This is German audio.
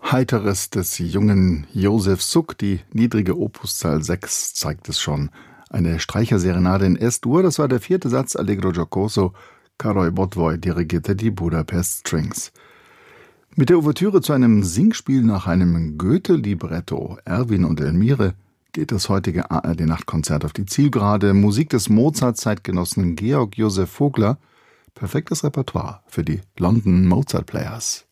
Heiteres des jungen Josef Suk, die niedrige Opuszahl 6 zeigt es schon. Eine Streicherserenade in S-Dur, das war der 4. Satz Allegro giocoso. Karol Botwoj dirigierte die Budapest Strings. Mit der Ouvertüre zu einem Singspiel nach einem Goethe-Libretto, Erwin und Elmire, geht das heutige ARD-Nachtkonzert auf die Zielgerade. Musik des Mozart-Zeitgenossen Georg Joseph Vogler. Perfektes Repertoire für die London Mozart Players.